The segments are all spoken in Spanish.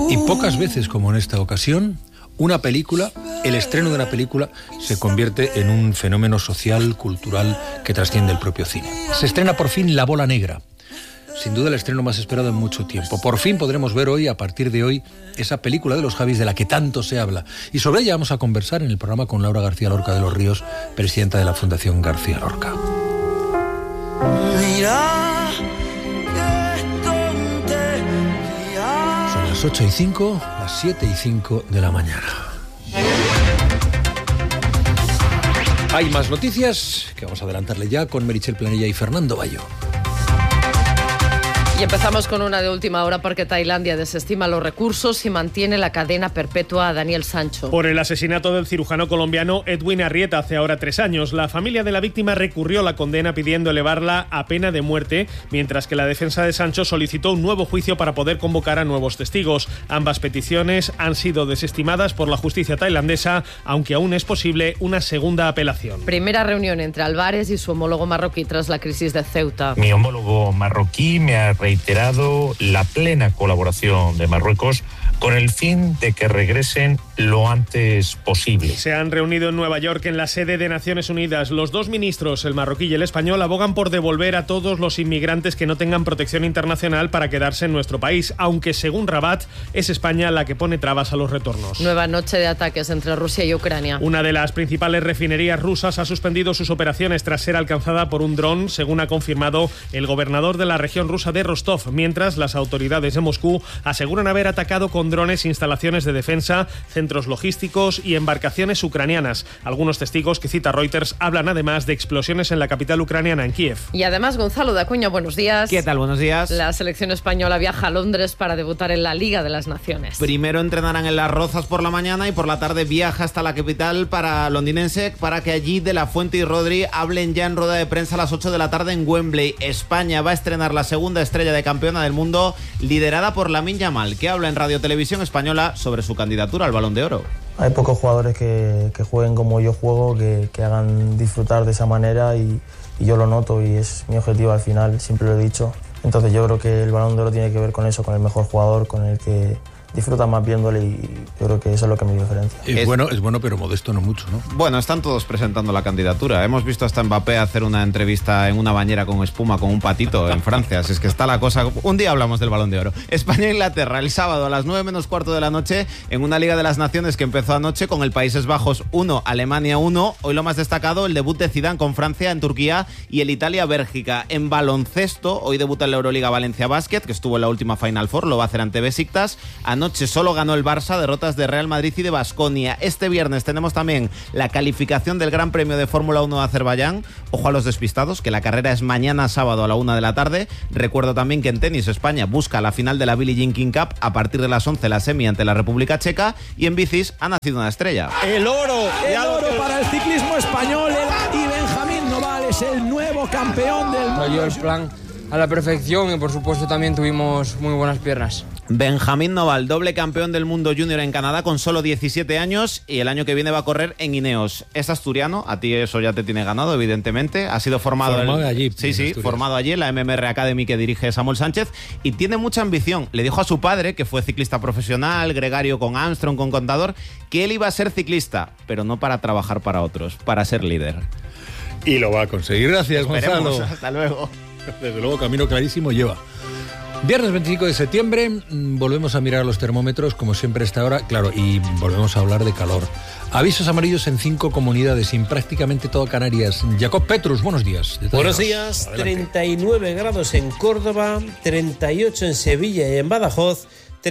Y pocas veces como en esta ocasión, una película, el estreno de una película, se convierte en un fenómeno social, cultural, que trasciende el propio cine. Se estrena por fin La Bola Negra. Sin duda el estreno más esperado en mucho tiempo. Por fin podremos ver hoy, a partir de hoy, esa película de los Javis de la que tanto se habla. Y sobre ella vamos a conversar en el programa con Laura García Lorca de los Ríos, presidenta de la Fundación García Lorca. Son las 8:05, las 7:05 de la mañana. Hay más noticias que vamos a adelantarle ya con Meritxell Planella y Fernando Bayo. Y empezamos con una de última hora porque Tailandia desestima los recursos y mantiene la cadena perpetua a Daniel Sancho. Por el asesinato del cirujano colombiano Edwin Arrieta hace ahora 3 años. La familia de la víctima recurrió la condena pidiendo elevarla a pena de muerte, mientras que la defensa de Sancho solicitó un nuevo juicio para poder convocar a nuevos testigos. Ambas peticiones han sido desestimadas por la justicia tailandesa, aunque aún es posible una segunda apelación. Primera reunión entre Álvarez y su homólogo marroquí tras la crisis de Ceuta. Mi homólogo marroquí me ha reiterado la plena colaboración de Marruecos con el fin de que regresen lo antes posible. Se han reunido en Nueva York en la sede de Naciones Unidas. Los dos ministros, el marroquí y el español, abogan por devolver a todos los inmigrantes que no tengan protección internacional para quedarse en nuestro país, aunque según Rabat es España la que pone trabas a los retornos. Nueva noche de ataques entre Rusia y Ucrania. Una de las principales refinerías rusas ha suspendido sus operaciones tras ser alcanzada por un dron, según ha confirmado el gobernador de la región rusa de Rostov, mientras las autoridades de Moscú aseguran haber atacado con drones instalaciones de defensa, centros logísticos y embarcaciones ucranianas. Algunos testigos que cita Reuters hablan además de explosiones en la capital ucraniana, en Kiev. Y además, Gonzalo de Acuña, buenos días. ¿Qué tal? Buenos días. La selección española viaja a Londres para debutar en la Liga de las Naciones. Primero entrenarán en Las Rozas por la mañana y por la tarde viaja hasta la capital londinense para que allí De La Fuente y Rodri hablen ya en rueda de prensa a las 8 de la tarde en Wembley. España va a estrenar la segunda estrella de campeona del mundo, liderada por Lamine Yamal, que habla en Radio Televisión Española sobre su candidatura al Balón de Oro. Hay pocos jugadores que jueguen como yo juego, que hagan disfrutar de esa manera y yo lo noto y es mi objetivo al final, siempre lo he dicho. Entonces yo creo que el Balón de Oro tiene que ver con eso, con el mejor jugador, con el que disfruta más viéndole y yo creo que eso es lo que me diferencia. Es bueno, pero modesto no mucho, ¿no? Bueno, están todos presentando la candidatura. Hemos visto hasta Mbappé hacer una entrevista en una bañera con espuma con un patito en Francia. Así es que está la cosa... Un día hablamos del Balón de Oro. España-Inglaterra el sábado a las 9 menos cuarto de la noche en una Liga de las Naciones que empezó anoche con el Países Bajos 1, Alemania 1. Hoy lo más destacado, el debut de Zidane con Francia en Turquía y el Italia-Bélgica. En baloncesto, hoy debuta en la Euroliga Valencia Basket, que estuvo en la última Final Four, lo va a hacer ante Besiktas. Anoche solo ganó el Barça, derrotas de Real Madrid y de Baskonia. Este viernes tenemos también la calificación del Gran Premio de Fórmula 1 de Azerbaiyán. Ojo a los despistados, que la carrera es mañana sábado a la 1 de la tarde. Recuerdo también que en tenis España busca la final de la Billie Jean King Cup a partir de las 11 la semi ante la República Checa, y en bicis ha nacido una estrella. El oro para el ciclismo español, y Benjamín Noval es el nuevo campeón del mundo. Salió el plan a la perfección y por supuesto también tuvimos muy buenas piernas. Benjamín Noval, doble campeón del mundo junior en Canadá con solo 17 años y el año que viene va a correr en Ineos. Es asturiano, a ti eso ya te tiene ganado, evidentemente. Ha sido formado allí. Sí, formado allí en la MMR Academy que dirige Samuel Sánchez y tiene mucha ambición. Le dijo a su padre, que fue ciclista profesional, gregario con Armstrong, con Contador, que él iba a ser ciclista, pero no para trabajar para otros, para ser líder. Y lo va a conseguir. Gracias, Esperemos. Gonzalo. Hasta luego. Desde luego, camino clarísimo lleva. Viernes 25 de septiembre, volvemos a mirar los termómetros, como siempre a esta hora, claro, y volvemos a hablar de calor. Avisos amarillos en 5 comunidades, en prácticamente todo Canarias. Jacob Petrus, buenos días. Buenos días, adelante. 39 grados en Córdoba, 38 en Sevilla y en Badajoz,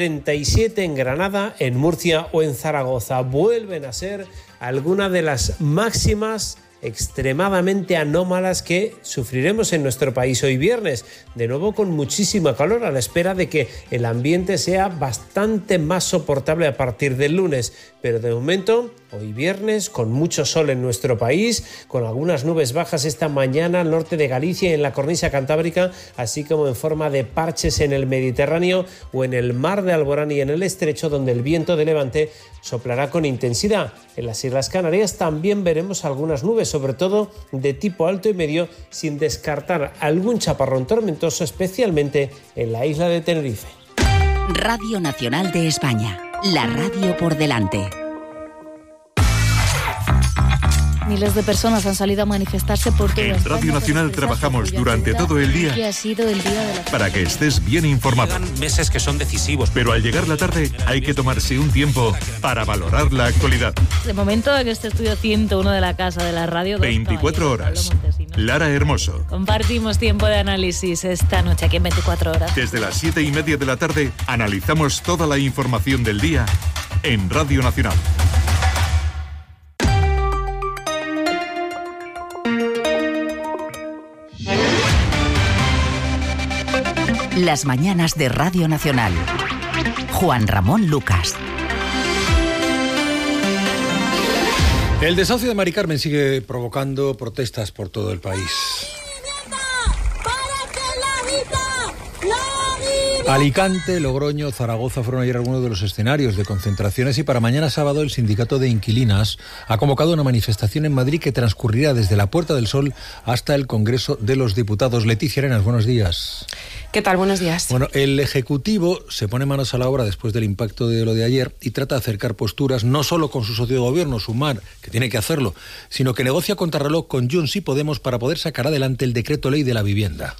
37 en Granada, en Murcia o en Zaragoza. Vuelven a ser algunas de las máximas extremadamente anómalas que sufriremos en nuestro país hoy viernes, de nuevo con muchísima calor, a la espera de que el ambiente sea bastante más soportable a partir del lunes, pero de momento hoy viernes con mucho sol en nuestro país, con algunas nubes bajas esta mañana al norte de Galicia y en la cornisa cantábrica, así como en forma de parches en el Mediterráneo o en el mar de Alborán y en el estrecho, donde el viento de levante soplará con intensidad. En las Islas Canarias también veremos algunas nubes, sobre todo de tipo alto y medio, sin descartar algún chaparrón tormentoso, especialmente en la isla de Tenerife. Radio Nacional de España, la radio por delante. Miles de personas han salido a manifestarse por todo En España. Radio Nacional trabajamos durante todo el día Que ha sido el día de la... para que estés bien informado. Llegan meses que son decisivos. Pero al llegar la tarde hay que tomarse un tiempo para valorar la actualidad. De momento en este estudio 101 de la Casa de la Radio... 24 horas. Lara Hermoso. Compartimos tiempo de análisis esta noche aquí en 24 horas. Desde las 7:30 de la tarde analizamos toda la información del día en Radio Nacional. Las mañanas de Radio Nacional. Juan Ramón Lucas. El desahucio de Mari Carmen sigue provocando protestas por todo el país. Alicante, Logroño, Zaragoza fueron ayer algunos de los escenarios de concentraciones y para mañana sábado el Sindicato de Inquilinas ha convocado una manifestación en Madrid que transcurrirá desde la Puerta del Sol hasta el Congreso de los Diputados. Leticia Arenas, buenos días. ¿Qué tal? Buenos días. Bueno, el Ejecutivo se pone manos a la obra después del impacto de lo de ayer y trata de acercar posturas no solo con su socio de gobierno, Sumar, que tiene que hacerlo, sino que negocia contrarreloj con Junts y Podemos para poder sacar adelante el decreto ley de la vivienda.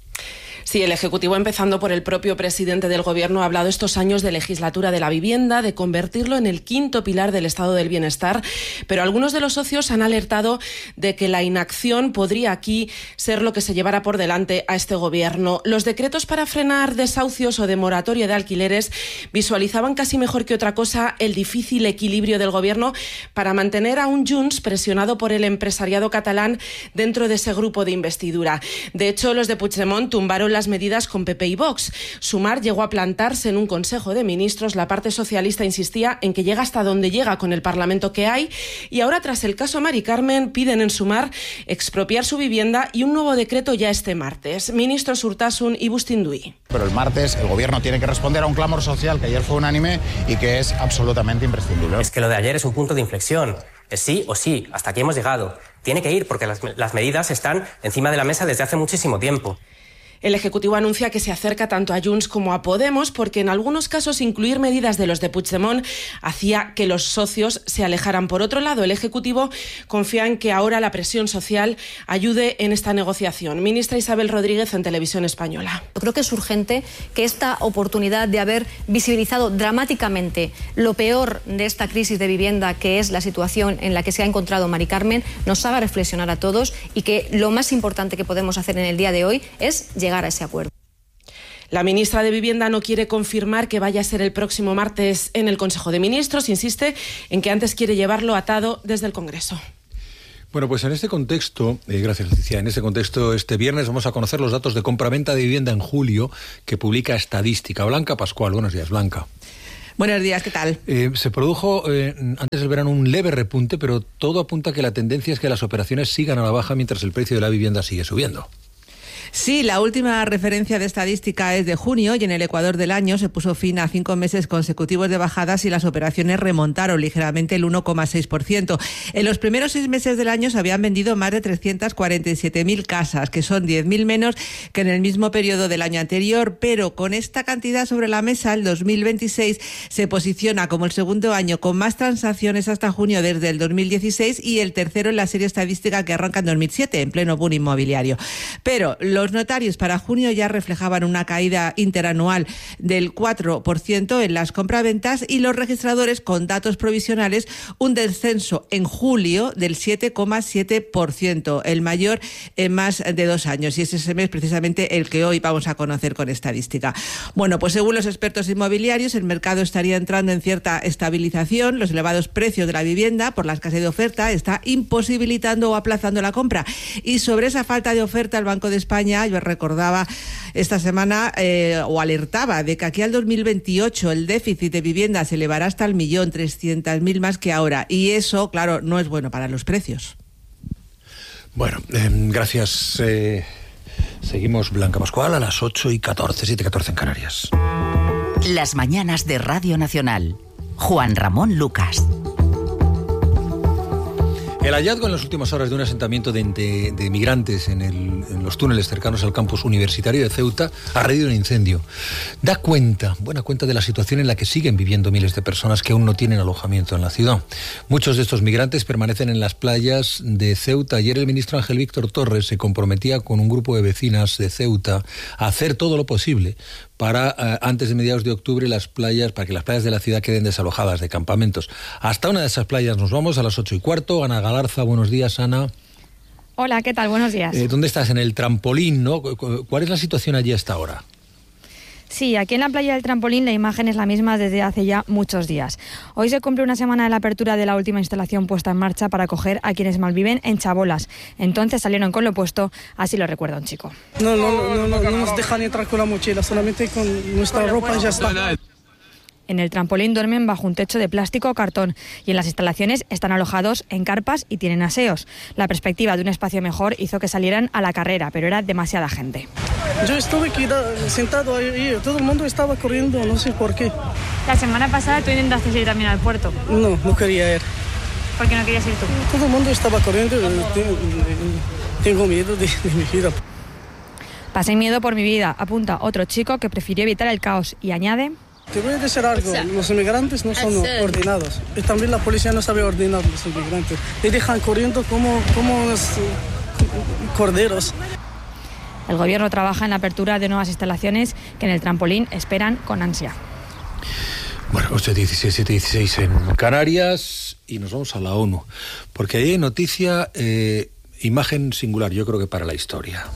Sí, el Ejecutivo, empezando por el propio presidente del Gobierno, ha hablado estos años de legislatura de la vivienda, de convertirlo en el quinto pilar del estado del bienestar, pero algunos de los socios han alertado de que la inacción podría aquí ser lo que se llevara por delante a este Gobierno. Los decretos para frenar desahucios o de moratoria de alquileres visualizaban casi mejor que otra cosa el difícil equilibrio del Gobierno para mantener a un Junts presionado por el empresariado catalán dentro de ese grupo de investidura. De hecho, los de Puigdemont tumbaron las medidas con PP y Vox. Sumar llegó a plantarse en un Consejo de Ministros. La parte socialista insistía en que llega hasta donde llega con el Parlamento que hay y ahora, tras el caso Mari Carmen, piden en Sumar expropiar su vivienda y un nuevo decreto ya este martes. Ministros Urtasun y Bustinduy. Pero el martes el Gobierno tiene que responder a un clamor social que ayer fue unánime y que es absolutamente imprescindible. Es que lo de ayer es un punto de inflexión. Es sí o sí, hasta aquí hemos llegado. Tiene que ir porque las medidas están encima de la mesa desde hace muchísimo tiempo. El Ejecutivo anuncia que se acerca tanto a Junts como a Podemos porque en algunos casos incluir medidas de los de Puigdemont hacía que los socios se alejaran. Por otro lado, el Ejecutivo confía en que ahora la presión social ayude en esta negociación. Ministra Isabel Rodríguez en Televisión Española. Yo creo que es urgente que esta oportunidad de haber visibilizado dramáticamente lo peor de esta crisis de vivienda, que es la situación en la que se ha encontrado Mari Carmen, nos haga reflexionar a todos y que lo más importante que podemos hacer en el día de hoy es llegar a ese acuerdo. La ministra de Vivienda no quiere confirmar que vaya a ser el próximo martes en el Consejo de Ministros. Insiste en que antes quiere llevarlo atado desde el Congreso. Bueno, pues en este contexto, gracias Leticia, en este contexto este viernes vamos a conocer los datos de compraventa de vivienda en julio que publica Estadística. Blanca Pascual, buenos días, Blanca. Buenos días, ¿qué tal? Se produjo antes del verano un leve repunte, pero todo apunta a que la tendencia es que las operaciones sigan a la baja mientras el precio de la vivienda sigue subiendo. Sí, la última referencia de Estadística es de junio y en el Ecuador del año se puso fin a 5 meses consecutivos de bajadas y las operaciones remontaron ligeramente el 1,6%. En los primeros 6 meses del año se habían vendido más de 347.000 casas, que son 10.000 menos que en el mismo periodo del año anterior, pero con esta cantidad sobre la mesa, el 2026 se posiciona como el segundo año con más transacciones hasta junio desde el 2016 y el tercero en la serie estadística que arranca en 2007, en pleno boom inmobiliario. Pero los notarios para junio ya reflejaban una caída interanual del 4% en las compraventas y los registradores con datos provisionales un descenso en julio del 7,7%, el mayor en más de 2 años. Y ese es precisamente el que hoy vamos a conocer con Estadística. Bueno, pues según los expertos inmobiliarios, el mercado estaría entrando en cierta estabilización. Los elevados precios de la vivienda por la escasez de oferta está imposibilitando o aplazando la compra. Y sobre esa falta de oferta, el Banco de España yo recordaba esta semana o alertaba de que aquí al 2028 el déficit de vivienda se elevará hasta el 1.300.000 más que ahora y eso, claro, no es bueno para los precios. Bueno, gracias. Seguimos, Blanca Pascual, a las 8:14, 7:14 en Canarias. Las mañanas de Radio Nacional. Juan Ramón Lucas. El hallazgo en las últimas horas de un asentamiento de migrantes en los túneles cercanos al campus universitario de Ceuta ha reído un incendio. Da buena cuenta de la situación en la que siguen viviendo miles de personas que aún no tienen alojamiento en la ciudad. Muchos de estos migrantes permanecen en las playas de Ceuta. Ayer el ministro Ángel Víctor Torres se comprometía con un grupo de vecinas de Ceuta a hacer todo lo posible para antes de mediados de octubre para que las playas de la ciudad queden desalojadas de campamentos. Hasta una de esas playas nos vamos a las 8:15. Ana Galarza, buenos días, Ana. Hola, ¿qué tal? Buenos días. ¿Dónde estás? En el trampolín, ¿no? ¿Cuál es la situación allí hasta ahora? Sí, aquí en la playa del Trampolín la imagen es la misma desde hace ya muchos días. Hoy se cumple una semana de la apertura de la última instalación puesta en marcha para acoger a quienes malviven en Chabolas. Entonces salieron con lo puesto, así lo recuerda un chico. No nos dejan entrar con la mochila, solamente con nuestra ropa y ya está. En el trampolín duermen bajo un techo de plástico o cartón y en las instalaciones están alojados en carpas y tienen aseos. La perspectiva de un espacio mejor hizo que salieran a la carrera, pero era demasiada gente. Yo estuve aquí sentado ahí, todo el mundo estaba corriendo, no sé por qué. La semana pasada tú intentaste ir también al puerto. No quería ir. ¿Por qué no querías ir tú? Todo el mundo estaba corriendo, tengo miedo de mi vida. Pasé miedo por mi vida, apunta otro chico que prefirió evitar el caos y añade... Te voy a decir algo, los inmigrantes no son ordenados. Y también la policía no sabe ordenar a los inmigrantes. Y dejan corriendo como unos corderos. El gobierno trabaja en la apertura de nuevas instalaciones que en el trampolín esperan con ansia. Bueno, 8:16, 7:16 en Canarias y nos vamos a la ONU. Porque hay noticia, imagen singular, yo creo que para la historia.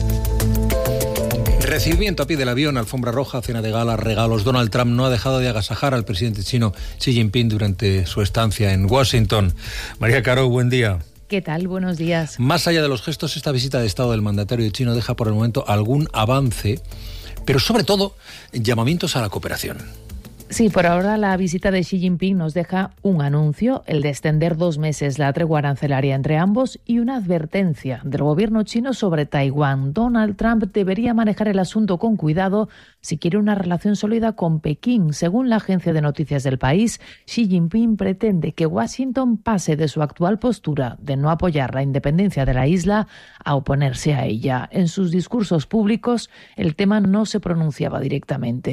Recibimiento a pie del avión, alfombra roja, cena de gala, regalos. Donald Trump no ha dejado de agasajar al presidente chino Xi Jinping durante su estancia en Washington. María Caro, buen día. ¿Qué tal? Buenos días. Más allá de los gestos, esta visita de Estado del mandatario chino deja por el momento algún avance, pero sobre todo llamamientos a la cooperación. Sí, por ahora la visita de Xi Jinping nos deja un anuncio, el de extender 2 meses la tregua arancelaria entre ambos y una advertencia del gobierno chino sobre Taiwán. Donald Trump debería manejar el asunto con cuidado si quiere una relación sólida con Pekín. Según la agencia de noticias del país, Xi Jinping pretende que Washington pase de su actual postura de no apoyar la independencia de la isla a oponerse a ella. En sus discursos públicos, el tema no se pronunciaba directamente.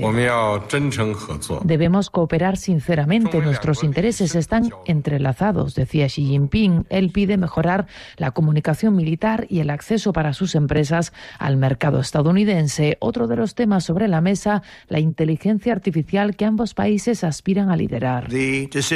Debemos cooperar sinceramente, nuestros intereses están entrelazados, decía Xi Jinping. Él pide mejorar la comunicación militar y el acceso para sus empresas al mercado estadounidense. Otro de los temas sobre la mesa, la inteligencia artificial que ambos países aspiran a liderar. Las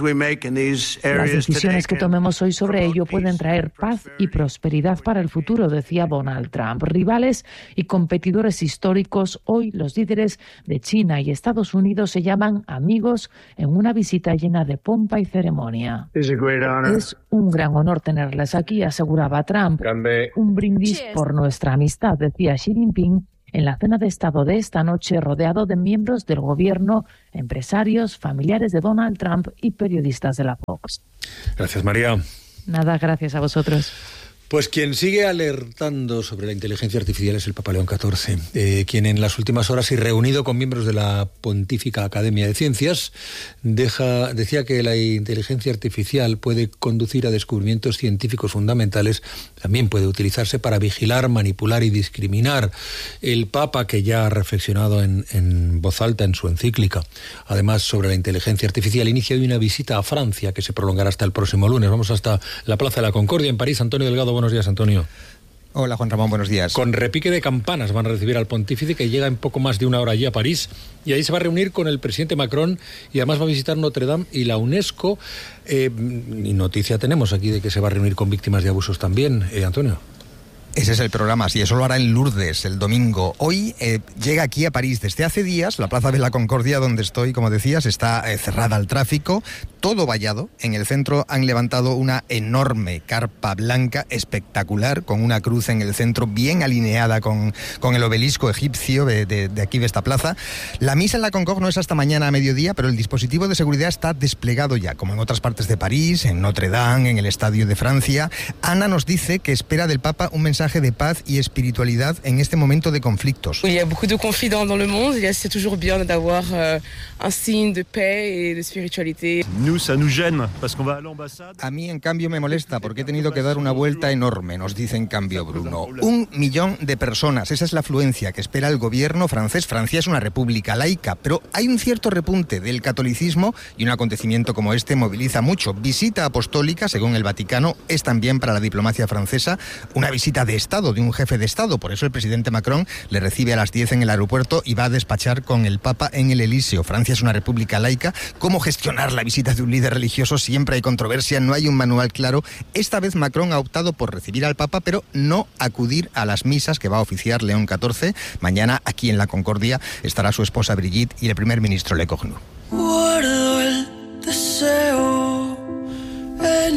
decisiones que tomemos hoy sobre ello pueden traer paz y prosperidad para el futuro, decía Donald Trump. Rivales y competidores históricos, hoy los líderes de China y Estados Unidos se llaman amigos en una visita llena de pompa y ceremonia. Es un gran honor tenerles aquí, aseguraba Trump. Un brindis por nuestra amistad, decía Xi Jinping en la cena de Estado de esta noche, rodeado de miembros del gobierno, empresarios, familiares de Donald Trump y periodistas de la Fox. Gracias, María. Nada, gracias a vosotros. Pues quien sigue alertando sobre la inteligencia artificial es el Papa León XIV, quien en las últimas horas y reunido con miembros de la Pontífica Academia de Ciencias decía que la inteligencia artificial puede conducir a descubrimientos científicos fundamentales, también puede utilizarse para vigilar, manipular y discriminar. El Papa, que ya ha reflexionado en voz alta en su encíclica, además sobre la inteligencia artificial, inicia hoy una visita a Francia que se prolongará hasta el próximo lunes. Vamos hasta la Plaza de la Concordia en París. Antonio Delgado, buenos días, Antonio. Hola, Juan Ramón, buenos días. Con repique de campanas van a recibir al pontífice, que llega en poco más de una hora allí a París, y ahí se va a reunir con el presidente Macron y además va a visitar Notre Dame y la UNESCO. Y noticia tenemos aquí de que se va a reunir con víctimas de abusos también, Antonio. Ese es el programa, sí, eso lo hará en Lourdes el domingo. Hoy llega aquí a París desde hace días. La Plaza de la Concordia, donde estoy, como decías, está cerrada al tráfico, todo vallado. En el centro han levantado una enorme carpa blanca espectacular, con una cruz en el centro bien alineada con el obelisco egipcio de aquí de esta plaza. La misa en la Concorde no es hasta mañana a mediodía, pero el dispositivo de seguridad está desplegado ya, como en otras partes de París, en Notre Dame, en el Estadio de Francia. Ana nos dice que espera del Papa un mensaje mensaje de paz y espiritualidad en este momento de conflictos. Il y a beaucoup de conflits dans le monde, et c'est toujours bien d'avoir un signe de paix et de spiritualité. A mí, en cambio, me molesta porque he tenido que dar una vuelta enorme, nos dice en cambio Bruno. 1 millón de personas, esa es la afluencia que espera el gobierno francés. Francia es una república laica, pero hay un cierto repunte del catolicismo y un acontecimiento como este moviliza mucho. Visita apostólica, según el Vaticano, es también para la diplomacia francesa una visita de Estado, de un jefe de Estado. Por eso el presidente Macron le recibe a las 10 en el aeropuerto y va a despachar con el Papa en el Elíseo. Francia es una república laica. ¿Cómo gestionar la visita de un líder religioso? Siempre hay controversia, no hay un manual claro. Esta vez Macron ha optado por recibir al Papa, pero no acudir a las misas que va a oficiar León XIV. Mañana, aquí en la Concordia, estará su esposa Brigitte y el primer ministro Le Cornu. Guardo el deseo en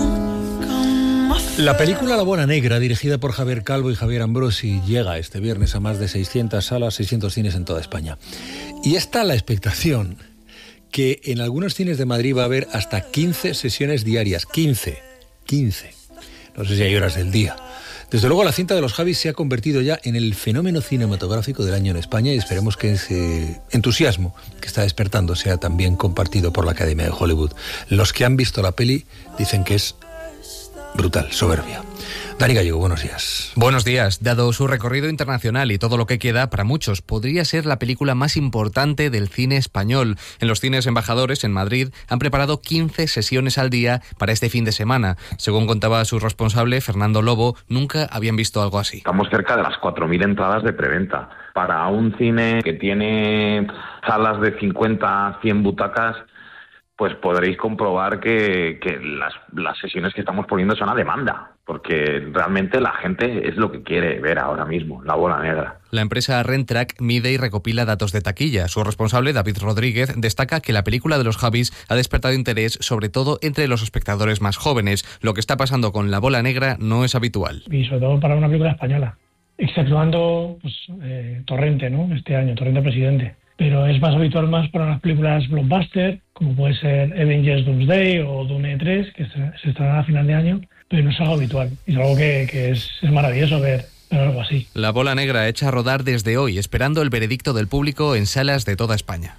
La película La Bola Negra, dirigida por Javier Calvo y Javier Ambrosi, llega este viernes a más de 600 salas, 600 cines en toda España. Y está la expectación que en algunos cines de Madrid va a haber hasta 15 sesiones diarias. 15. No sé si hay horas del día. Desde luego, la cinta de los Javis se ha convertido ya en el fenómeno cinematográfico del año en España, y esperemos que ese entusiasmo que está despertando sea también compartido por la Academia de Hollywood. Los que han visto la peli dicen que es brutal, soberbia. Dani Gallego, buenos días. Buenos días. Dado su recorrido internacional y todo lo que queda, para muchos podría ser la película más importante del cine español. En los cines embajadores en Madrid han preparado 15 sesiones al día para este fin de semana. Según contaba su responsable, Fernando Lobo, nunca habían visto algo así. Estamos cerca de las 4.000 entradas de preventa. Para un cine que tiene salas de 50 a 100 butacas, pues podréis comprobar que las sesiones que estamos poniendo son a demanda, porque realmente la gente es lo que quiere ver ahora mismo, La Bola Negra. La empresa Rentrack mide y recopila datos de taquilla. Su responsable, David Rodríguez, destaca que la película de los Javis ha despertado interés sobre todo entre los espectadores más jóvenes. Lo que está pasando con La Bola Negra no es habitual. Y sobre todo para una película española, exceptuando Torrente, ¿no? Este año, Torrente Presidente. Pero es más habitual más para las películas blockbuster, como puede ser Avengers Doomsday o Dune 3, que se estrenará a final de año, pero no es algo habitual. Es algo que es maravilloso ver algo así. La Bola Negra echa a rodar desde hoy, esperando el veredicto del público en salas de toda España.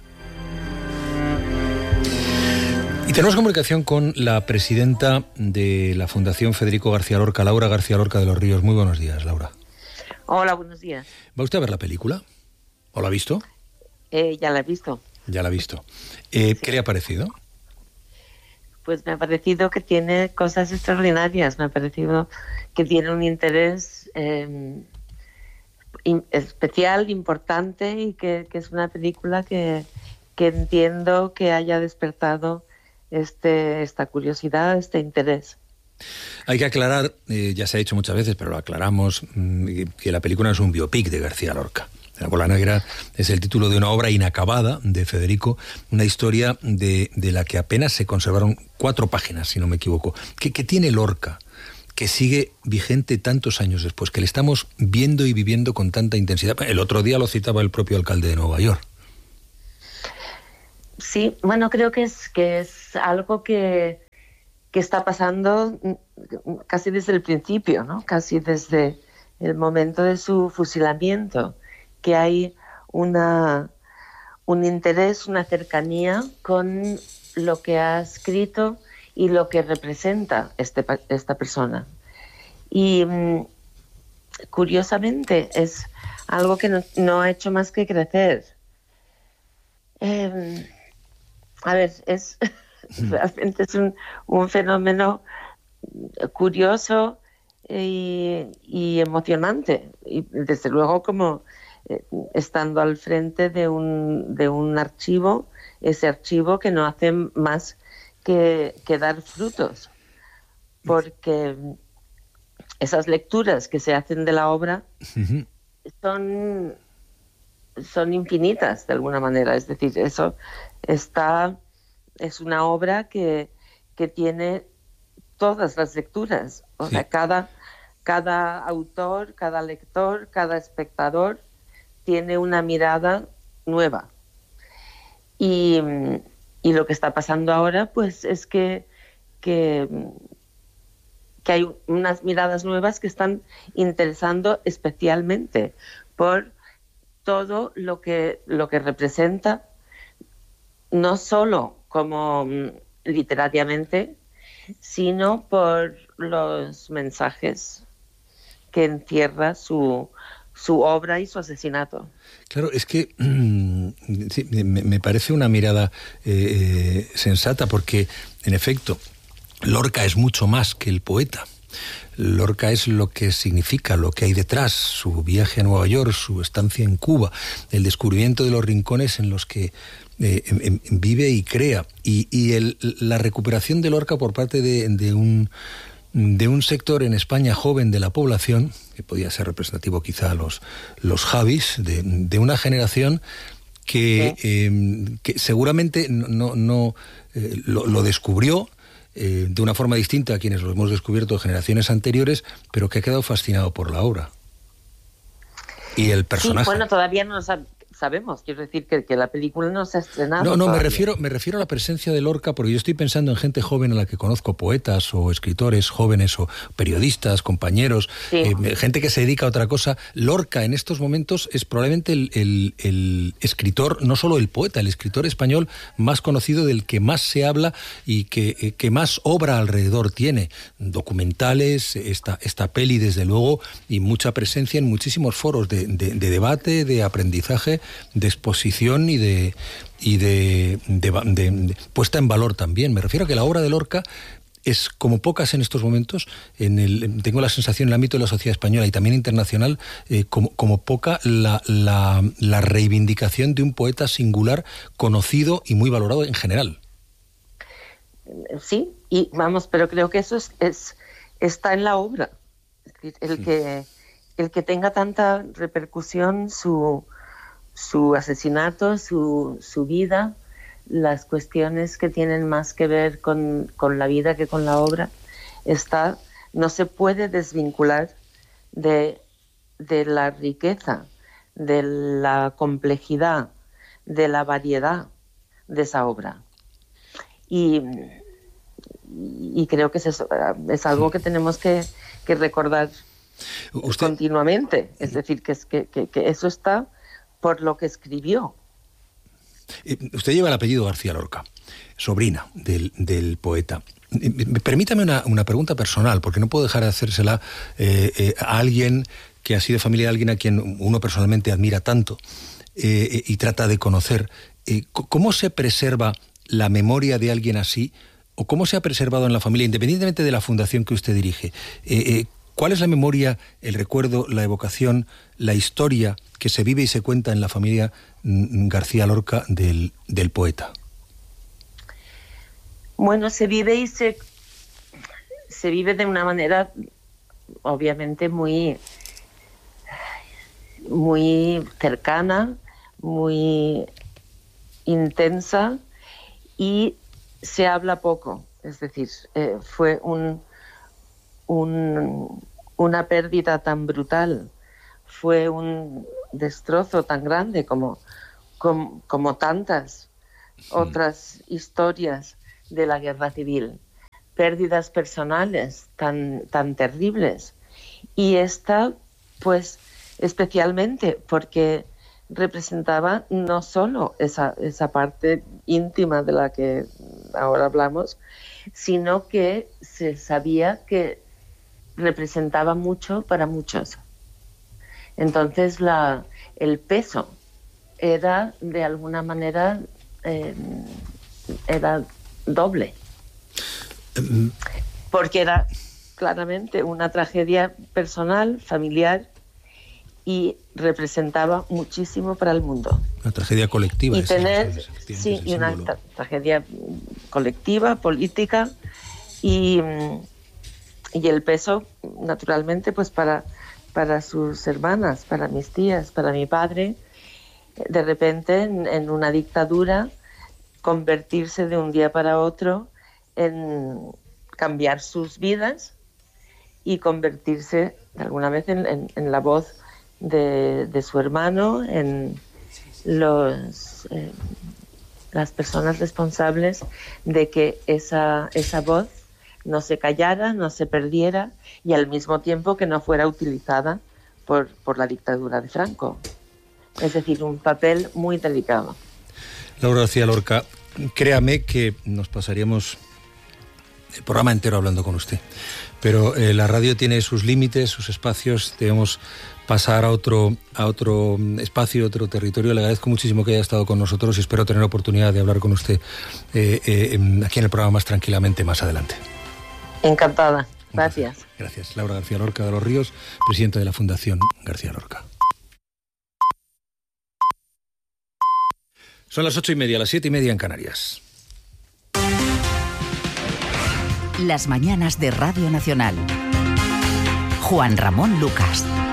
Y tenemos comunicación con la presidenta de la Fundación Federico García Lorca, Laura García Lorca de los Ríos. Muy buenos días, Laura. Hola, buenos días. ¿Va usted a ver la película? ¿O la ha visto? Ya la he visto. Ya la ha visto. ¿Qué le ha parecido? Pues me ha parecido que tiene cosas extraordinarias. Me ha parecido que tiene un interés especial, importante, y que es una película que entiendo que haya despertado esta curiosidad, este interés. Hay que aclarar, ya se ha dicho muchas veces, pero lo aclaramos, que la película es un biopic de García Lorca. La Bola Negra es el título de una obra inacabada de Federico, una historia de la que apenas se conservaron 4 páginas, si no me equivoco. ¿Qué tiene Lorca que sigue vigente tantos años después, que le estamos viendo y viviendo con tanta intensidad? El otro día lo citaba el propio alcalde de Nueva York. Sí, bueno, creo que es algo que está pasando casi desde el principio, ¿no? Casi desde el momento de su fusilamiento, que hay un interés, una cercanía con lo que ha escrito y lo que representa esta persona. Y curiosamente es algo que no ha hecho más que crecer. Realmente es un fenómeno curioso y emocionante. Y desde luego, como estando al frente de un archivo, ese archivo que no hace más que dar frutos, porque esas lecturas que se hacen de la obra son infinitas de alguna manera. Es decir, es una obra que tiene todas las lecturas. O sea, cada autor, cada lector, cada espectador tiene una mirada nueva. Y lo que está pasando ahora, pues, es que que hay unas miradas nuevas que están interesando especialmente por todo lo que representa, no solo como literariamente, sino por los mensajes que encierra su obra y su asesinato. Claro, es que sí, me parece una mirada sensata, porque, en efecto, Lorca es mucho más que el poeta. Lorca es lo que significa, lo que hay detrás, su viaje a Nueva York, su estancia en Cuba, el descubrimiento de los rincones en los que vive y crea, y la recuperación de Lorca por parte de un sector en España joven de la población, que podía ser representativo quizá a los Javis, de una generación que seguramente no lo descubrió de una forma distinta a quienes lo hemos descubierto de generaciones anteriores, pero que ha quedado fascinado por la obra y el personaje. Sí, bueno, todavía no sabemos, quiero decir que la película no se ha estrenado. No, me refiero a la presencia de Lorca, porque yo estoy pensando en gente joven a la que conozco, poetas o escritores jóvenes o periodistas, compañeros, gente que se dedica a otra cosa. Lorca en estos momentos es probablemente el escritor, no solo el poeta, el escritor español más conocido, del que más se habla y que más obra alrededor tiene. Documentales, esta peli desde luego, y mucha presencia en muchísimos foros de debate, de aprendizaje, de exposición y de puesta en valor también. Me refiero a que la obra de Lorca es como pocas en estos momentos. Tengo la sensación en el ámbito de la sociedad española y también internacional, como poca la reivindicación de un poeta singular, conocido y muy valorado en general. Sí, y vamos, pero creo que eso está en la obra. Es decir, el que tenga tanta repercusión su asesinato, su vida, las cuestiones que tienen más que ver con la vida que con la obra, no se puede desvincular de la riqueza, de la complejidad, de la variedad de esa obra. Y creo que es algo que tenemos que recordar continuamente. Es decir, que eso está por lo que escribió. Usted lleva el apellido García Lorca, sobrina del poeta. Permítame una pregunta personal, porque no puedo dejar de hacérsela a alguien que ha sido familia de alguien a quien uno personalmente admira tanto y trata de conocer. ¿Cómo se preserva la memoria de alguien así? ¿O cómo se ha preservado en la familia, independientemente de la fundación que usted dirige? ¿Cuál es la memoria, el recuerdo, la evocación, la historia que se vive y se cuenta en la familia García Lorca del poeta? Bueno, se vive y se vive de una manera obviamente muy cercana, muy intensa, y se habla poco. Es decir, fue una pérdida tan brutal, fue un destrozo tan grande como tantas otras historias de la guerra civil, pérdidas personales tan terribles, y esta pues especialmente porque representaba no solo esa parte íntima de la que ahora hablamos, sino que se sabía que representaba mucho para muchos. Entonces el peso era de alguna manera era doble, porque era claramente una tragedia personal, familiar, y representaba muchísimo para el mundo. Una tragedia colectiva. Y una tragedia colectiva, política, y el peso, naturalmente, pues para sus hermanas, para mis tías, para mi padre, de repente en una dictadura, convertirse de un día para otro en cambiar sus vidas y convertirse de alguna vez en la voz de su hermano, en las personas responsables de que esa voz no se callara, no se perdiera y al mismo tiempo que no fuera utilizada por la dictadura de Franco. Es decir, un papel muy delicado. Laura García Lorca, créame que nos pasaríamos el programa entero hablando con usted, pero la radio tiene sus límites, sus espacios, debemos pasar a otro espacio, otro territorio. Le agradezco muchísimo que haya estado con nosotros y espero tener oportunidad de hablar con usted aquí en el programa más tranquilamente más adelante. Encantada, gracias. Gracias. Laura García Lorca de los Ríos, presidenta de la Fundación García Lorca. Son las 8:30, las 7:30 en Canarias. Las mañanas de Radio Nacional. Juan Ramón Lucas.